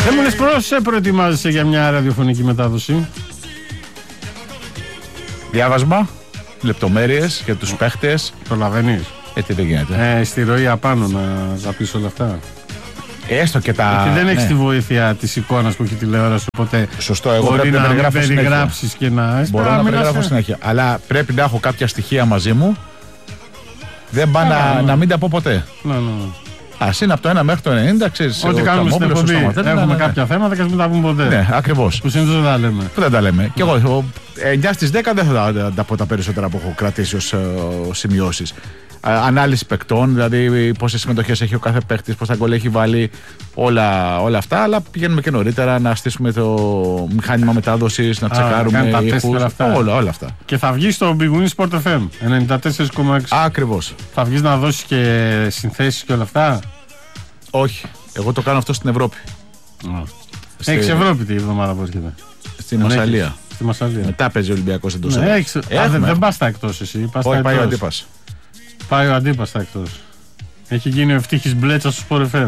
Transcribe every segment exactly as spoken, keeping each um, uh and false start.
Δεν μου λες πώς προετοιμάζεσαι για μια ραδιοφωνική μετάδοση? Διάβασμα, λεπτομέρειες για τους παίχτες. Προλαβαίνεις? Ε, τι δεν γίνεται. Ε, στη ροή απάνω να, να πεις όλα αυτά. Έστω και τα. Γιατί δεν έχεις ναι. τη βοήθεια της εικόνας που έχει τηλεόραση. Οπότε σωστό, εγώ μπορεί πρέπει να, να περιγράφω περιγράψεις και να. Μπορώ να περιγράφω συνέχεια. Αλλά πρέπει να έχω κάποια στοιχεία μαζί μου. Δεν πάω να, να μην τα πω ποτέ. Ναι, ναι. Ας είναι από το ένα μέχρι το ενενήντα, ξέρεις. Ό,τι κάνουμε στην εκπομπή. Έχουμε ναι, ναι. κάποια θέματα και ας μην τα πούμε ποτέ. Ναι, ακριβώς. Που συνήθως δεν τα λέμε. Που δεν τα λέμε. Ναι. Και εγώ εννιά στις δέκα δεν θα τα, τα πω τα περισσότερα που έχω κρατήσει ως uh, σημειώσεις. Ανάλυση παικτών, δηλαδή πόσες συμμετοχές έχει ο κάθε παίκτης, πόσα γκολ έχει βάλει, όλα, όλα αυτά. Αλλά πηγαίνουμε και νωρίτερα να στήσουμε το μηχάνημα μετάδοσης, να τσεκάρουμε ήχους, όλα, όλα αυτά. Και θα βγεις στο Big Win Sport εφ εμ ενενήντα τέσσερα κόμμα έξι. Ακριβώς. Θα βγεις να δώσεις και συνθέσεις και όλα αυτά? Όχι. Εγώ το κάνω αυτό στην Ευρώπη. Oh. Στη... Έχεις Ευρώπη τη εβδομάδα που έρχεται? Στη Μασσαλία. Στη Μασσαλία. Μετά παίζει ο Ολυμπιακός εντός. Ναι, έχεις... Α, δεν, δεν πας τα εκτός εσύ. Πας Όχι, τα πάει ο Αντίπας. Πάει ο Αντίπας τα εκτός. Έχει γίνει ο Ευτύχης Μπλέτσα στο Sport εφ εμ.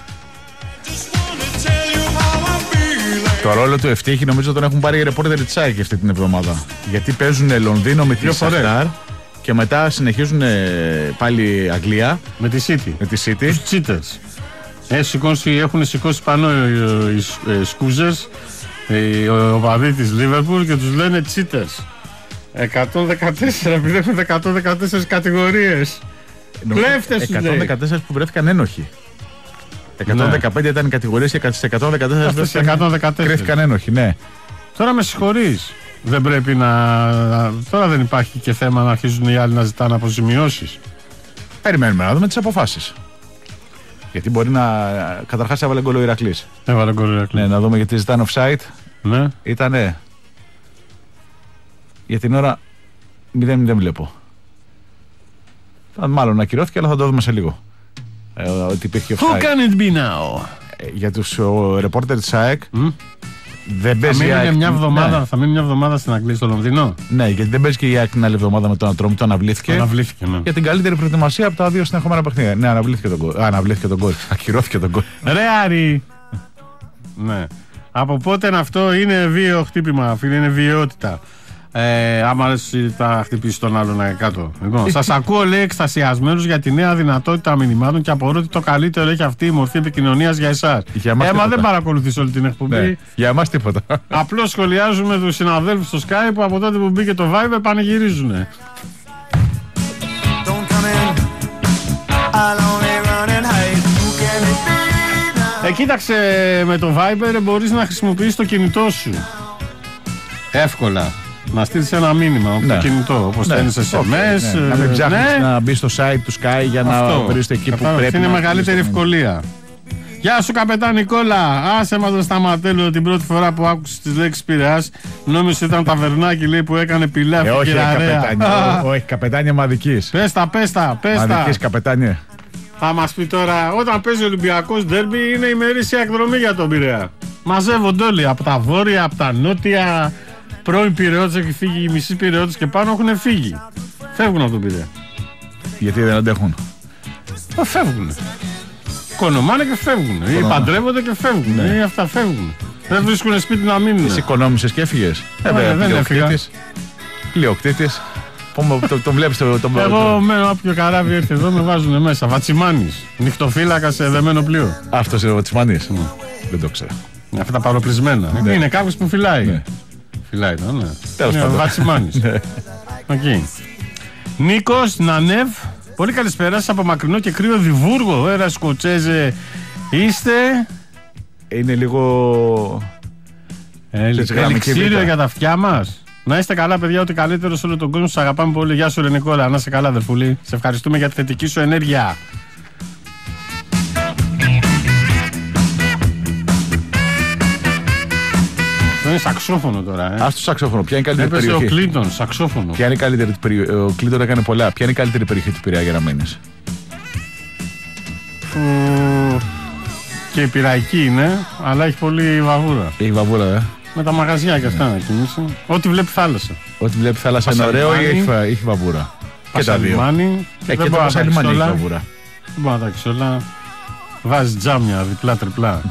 Το ρόλο του Ευτύχη νομίζω τον έχουν πάρει οι ρεπόρτεροι της ΑΕΚ αυτή την εβδομάδα. Γιατί παίζουν Λονδίνο με τη Σαχτάρ και μετά συνεχίζουν πάλι Αγγλία με τη City. Με τη City. Τους Cheaters. Έχουν σηκώσει πάνω οι σκούζες, οι οπαδοί της Liverpool και τους λένε Cheaters. εκατόν δεκατέσσερα, επειδή έχουν εκατόν δεκατέσσερα κατηγορίες. Κλέφτες τους λέει. εκατόν δεκατέσσερα που βρέθηκαν ένοχοι. εκατόν δεκαπέντε ναι. ήταν οι κατηγορίες και στις εκατόν δεκατέσσερα βρέθηκαν ένοχοι, ναι. Τώρα με συγχωρείς. Δεν πρέπει να... Τώρα δεν υπάρχει και θέμα να αρχίζουν οι άλλοι να ζητάνε αποζημιώσεις. Περιμένουμε να δούμε τις αποφάσεις. Γιατί μπορεί να... Καταρχάς έβαλε γκολ ο Ηρακλής. Έβαλε γκολ ο Ηρακλής. Ναι, να δούμε γιατί ζητάνε offside. Ναι. Ήτανε... Για την ώρα μηδέν μηδέν βλέπω. Μάλλον ακυρώθηκε, αλλά θα το δούμε σε λίγο. Ε, ότι υπήρχε offside. Who can it be now? Ε, για τους ρεπόρτερ της ΑΕΚ mm? δεν παίζει. Θα μείνει μια εβδομάδα, ναι. θα μείνει μια εβδομάδα στην Αγγλία, στο Λονδίνο. Ναι, γιατί δεν παίζει και η ΑΕΚ την άλλη εβδομάδα με τον Ατρόμητο. Το αναβλήθηκε. Αναβλήθηκε, ναι. Για την καλύτερη προετοιμασία από τα δύο συνεχόμενα παιχνίδια. Ναι, αναβλήθηκε τον γκολ. Αναβλήθηκε τον γκολ. Ακυρώθηκε τον γκολ. Ρε Άρη! Ναι. Από πότε αυτό είναι βίαιο χτύπημα, φίλε, είναι βιαιότητα. Ε, άμα αρέσει τα χτυπήσει τον άλλον κάτω. Λοιπόν, σας ακούω, λέει, εκστασιασμένους για τη νέα δυνατότητα μηνυμάτων και απορώ ότι το καλύτερο έχει αυτή η μορφή επικοινωνίας για εσάς. Έμα δεν παρακολουθείς όλη την εκπομπή. Ναι, για εμάς τίποτα. Απλώς σχολιάζουμε τους συναδέλφους στο Skype που από τότε που μπήκε το Viber πανηγυρίζουνε. Ε, κοίταξε, με το Viber μπορείς να χρησιμοποιήσεις το κινητό σου εύκολα. Να στείλεις ένα μήνυμα από ναι. το κινητό, όπως ναι. στέλνεις ες εμ ες. Ναι. Ε, να μην ψάχνεις ναι. να μπεις στο site του Sky για αυτό. Να βρεις εκεί που πρέπει. Είναι μεγαλύτερη ευκολία. Γεια σου καπετάν Νικόλα, άσε μας το σταματέλο την πρώτη φορά που άκουσες τις λέξεις Πειραιάς. Νόμιζα ήταν ταβερνάκι, λέει, που έκανε πιλάφι ε, και καπετάνια. Όχι, καπετάνια μαδικής. Πες τα, πες τα, πες τα. Μαδικής καπετάνια. Θα μας πει τώρα, όταν παίζει ο Ολυμπιακός ντέρμπι είναι ημερήσια εκδρομή για τον Πειραιά. Μαζεύονται όλοι από τα βόρεια, από τα νότια. Πρώην Πειραιώτες, έχει φύγει, οι μισοί Πειραιώτες και πάνω έχουν φύγει. Φεύγουν από τον Πειραιά. Γιατί δεν αντέχουν? Ε, φεύγουν. Κονομάνε και φεύγουν. Ή παντρεύονται και φεύγουν. Ναι. Ή αυτά φεύγουν. Δεν βρίσκουν σπίτι να μείνουν. Εσύ οικονόμησες και έφυγες? Ε, βέβαια, δεν έφυγα. Πλειοκτήτης. Το, το βλέπεις το, το Εγώ μένω όποιο καράβι έρθει εδώ με βάζουν μέσα. Βατσιμάνης. Νυχτοφύλακα σε δεμένο πλοίο. Αυτός είναι ο Βατσιμάνης? Mm. Δεν το ξέρω. Αυτά τα παροπλισμένα. Ναι. Είναι κάποιος που φυλάει. Ναι. Φυλάει το, ναι. Τέλος πάντων. Βατσιμάνης. okay. Νίκος Νανεύ. Πολύ καλησπέρα σας από μακρινό και κρύο Διβούργο. Έρα Σκοτσέζε είστε. Είναι λίγο ελιξίριο για τα αυτιά μας. Να είστε καλά, παιδιά, ότι καλύτερο σε όλο τον κόσμο. Σας αγαπάμε πολύ. Γεια σου, Ρε Νικόλα. Να είσαι καλά, αδερφούλη. Σε ευχαριστούμε για τη θετική σου ενέργεια. Αυτό είναι σαξόφωνο τώρα. Ε. Ας το σαξόφωνο. Ποια είναι η καλύτερη Έπεσε περιοχή? ο Κλίντον, σαξόφωνο. Ποια είναι η καλύτερη περιοχή? Ο Κλίντον έκανε πολλά. Ποια είναι η καλύτερη περιοχή του Πειραιά για να μένεις? Που... Και η Πειραϊκή είναι, αλλά έχει πολύ βαβούρα. Έχει βαβούρα, ε. Με τα μαγαζιά και αυτά να κινήσει. Ό,τι βλέπει θάλασσα. Ό,τι βλέπει θάλασσα είναι ωραίο ή έχει, έχει βαβούρα? Και τα δύο. Ε, και το Πασαλιμάνι έχει βαβούρα. Δεν μπορεί να τα έχεις όλα. Βάζει τζάμια διπλά τριπλά.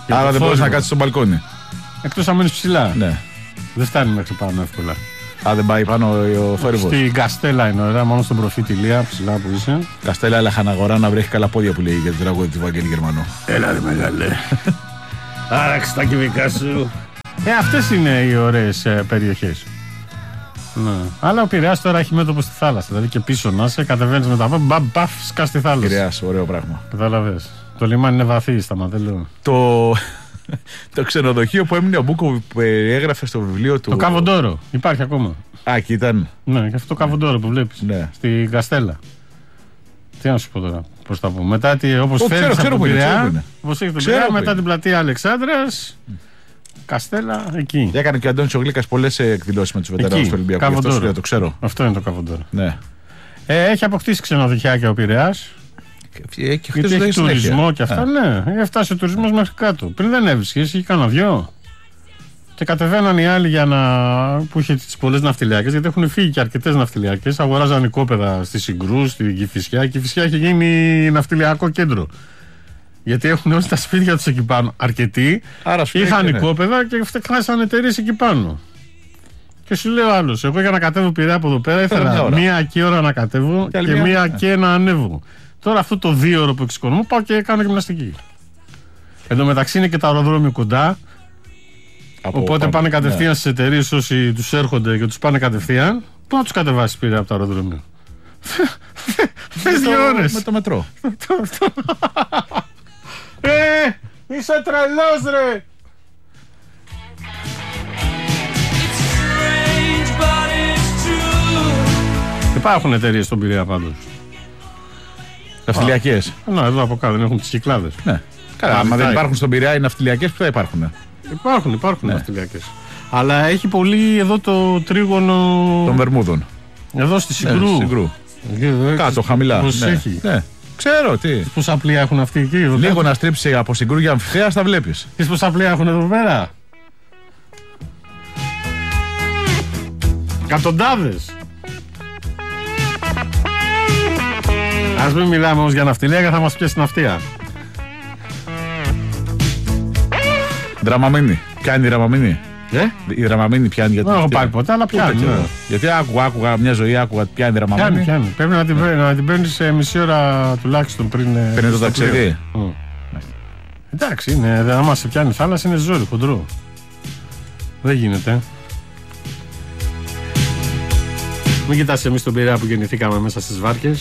Άρα δεν μπορείς να κάτσεις στο μπαλκόνι. Εκτός αν μένεις ψηλά. Ναι. Δεν φτάνει μέχρι πάνω εύκολα. Α, δεν πάει πάνω ο θόρυβος. Στην Καστέλα είναι ωραία, μόνο στον προφήτη Ηλία, ψηλά που είσαι. Καστέλα, αλλά χαναγορά να βρέχει καλά πόδια που λέει για την τραγούδι του Βαγγέλη Γερμανού. Έλα ρε μεγάλε. Άραξε τα κυβικά σου. Ε, αυτές είναι οι ωραίες ε, περιοχές. Ναι. Αλλά ο Πειραιάς τώρα έχει μέτωπο στη θάλασσα. Δηλαδή και πίσω να σε κατεβαίνεις με τα πόδια, μπαμ, μπαφ, σκά στη θάλασσα. Πειραιάς, ωραίο πράγμα. Κατάλαβες. Το λιμάνι είναι βαθύ, σταματέλω. Το... το ξενοδοχείο που έμεινε ο Μπούκο που περιέγραφε στο βιβλίο του. Το Καβοντόρο. Υπάρχει ακόμα. Α, εκεί ήταν. Ναι, και αυτό το Καβοντόρο που βλέπεις. Ναι. Στην Καστέλα. Τι να σου πω τώρα, πώς τα πω. Μετά, όπως φέρνεις από τον Πειραιά, όπως έχει τον Πειραιά, μετά την πλατεία Αλεξάνδρας, Καστέλα, εκεί. Και έκανε και ο Αντώνης ο Γλύκας πολλές εκδηλώσεις με τους βετεράνους του Ολυμπιακού. Αυτό σου λέω, το ξέρω. Αυτό είναι το Καβοντόρο. Ναι. Ε, έχει αποκτήσει ξενοδοχιάκια ο Πειραιάς. Έχει, γιατί έχει τουρισμό και αυτά. Ναι, έχει φτάσει ο τουρισμός μέχρι κάτω. Πριν δεν έβρισκε, είχε κανένα δυο. Και κατεβαίναν οι άλλοι για να... που είχε τις πολλές ναυτιλιακές, γιατί έχουν φύγει και αρκετές ναυτιλιακές. Αγοράζαν οικόπεδα στη Συγκρού, στη Κηφισιά. Η Κηφισιά έχει γίνει ναυτιλιακό κέντρο. Γιατί έχουν όλοι τα σπίτια τους εκεί πάνω. Αρκετοί είχαν ναι. οικόπεδα και φτιάξαν εταιρείες εκεί πάνω. Και σου λέω άλλος, εγώ για να κατέβω Πειραιά από εδώ πέρα ήθελα μία και ώρα να κατέβω και, και μία ναι. και να ανέβω. Τώρα αυτό το δύο ώρο που εξοικονομώ πάω και κάνω γυμναστική. Εν τω μεταξύ είναι και το αεροδρόμιο κοντά. Από οπότε πάνω, πάνε κατευθείαν ναι. στις εταιρείες όσοι τους έρχονται και τους πάνε κατευθείαν. Πού να τους κατεβάσεις Πειραιά από το αεροδρόμιο? Θες δύο ώρες. Με το μετρό. Ε, είσαι τρελός ρε. Υπάρχουν εταιρείες στον Πειραιά πάντως. Ναυτιλιακές. Ναι, εδώ από κάτω δεν έχουν τις Κυκλάδες. Ναι. Καλά, άμα δεν υπάρχουν στον Πειραιά οι ναυτιλιακές, που θα υπάρχουν? Υπάρχουν, υπάρχουν ναι. ναυτιλιακές. Αλλά έχει πολύ εδώ το τρίγωνο των Βερμούδων. Εδώ στη Συγκρού. Ναι, Συγκρού. Κάτω, χαμηλά. Ναι. Ναι. Ξέρω τι. Πόσα πλοία έχουν αυτοί εκεί? Λίγο κάτω. Να στρίψει από Συγκρού για αμφιθέα, τα βλέπεις. Τι πόσα πλοία έχουν εδώ πέρα? Εκατοντάδες. Ας μην μιλάμε όμως για ναυτιλία, θα μας πιέσει την ναυτία. Δραμαμένη. Πιάνει η Δραμαμένη. Ε? Η Δραμαμένη πιάνει γιατί. Δεν έχω πάρει ποτέ, αλλά πιάνει. Ναι. Γιατί άκουγα, άκουγα μια ζωή, άκουγα πιάνει η Δραμαμένη. Πιάνει, πιάνει. Πρέπει να την, ναι. να την παίρνει σε μισή ώρα τουλάχιστον πριν. Πριν το ταξίδι. Mm. Ναι. Εντάξει, είναι, άμα σε πιάνει η θάλασσα είναι ζόρι, χοντρό. Δεν γίνεται. Μην κοιτάς εμείς τον Πειραιά που γεννηθήκαμε μέσα στις βάρκες.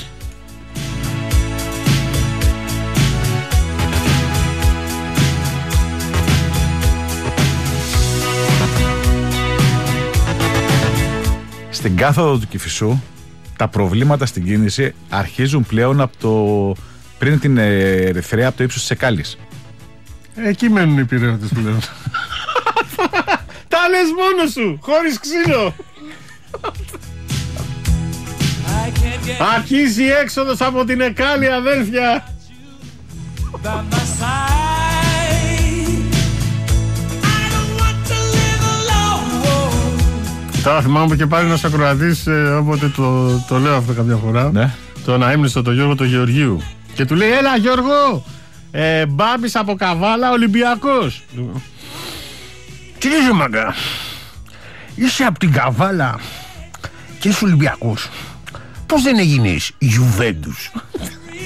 Στην κάθοδο του Κηφισού τα προβλήματα στην κίνηση αρχίζουν πλέον από το πριν την Ερυθρέα, από το ύψος της Εκάλης. Εκεί μένουν οι πειραιώτες πλέον. Τα λες μόνος σου, χωρίς ξύλο. Αρχίζει η έξοδος από την Εκάλη, αδέλφια. Τώρα θυμάμαι και πάλι ένας ακροατής, ε, όποτε το, το λέω αυτό κάποια φορά, ναι. τον αείμνηστο τον Γιώργο τον Γεωργίου. Και του λέει, έλα Γιώργο, ε, Μπάμπης από Καβάλα, Ολυμπιακός. Τι είσαι μαγκά, είσαι από την Καβάλα και είσαι Ολυμπιακός. Πώς δεν έγινες Γιουβέντους?